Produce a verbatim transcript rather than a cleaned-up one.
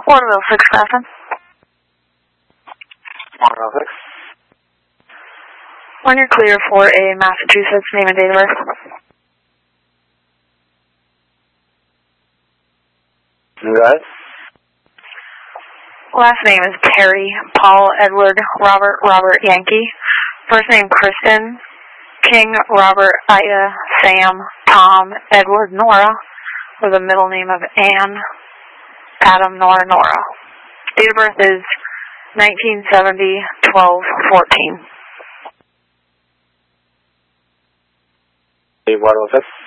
Waterville six, Grafton. Waterville six. When you're clear for a Massachusetts name and date of birth. You got it? Last name is Terry, Paul, Edward, Robert, Robert, Yankee. First name Kristen, King, Robert, Ida, Sam, Tom, Edward, Nora, with a middle name of Ann, Adam, Nora, Nora. Date of birth is nineteen seventy, twelve fourteen. Waterville six.